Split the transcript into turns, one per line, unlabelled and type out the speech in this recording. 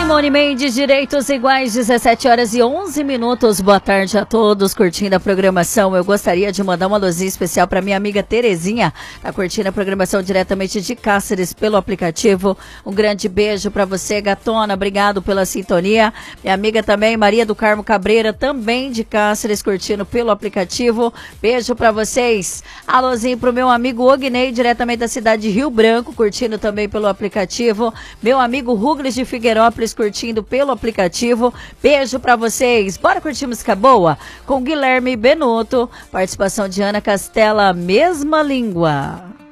Simone Mendes, Direitos Iguais, 17 horas e 11 minutos. Boa tarde a todos, curtindo a programação. Eu gostaria de mandar uma luzinha especial para minha amiga Terezinha, tá curtindo a programação diretamente de Cáceres pelo aplicativo. Um grande beijo para você, gatona, obrigado pela sintonia. Minha amiga também, Maria do Carmo Cabreira, também de Cáceres, curtindo pelo aplicativo. Beijo para vocês. Alôzinho pro meu amigo Ognei, diretamente da cidade de Rio Branco, curtindo também pelo aplicativo. Meu amigo Rugles de Figueirópolis, curtindo pelo aplicativo. Beijo pra vocês. Bora curtir música boa? Com Guilherme Benuto, participação de Ana Castela, Mesma Língua.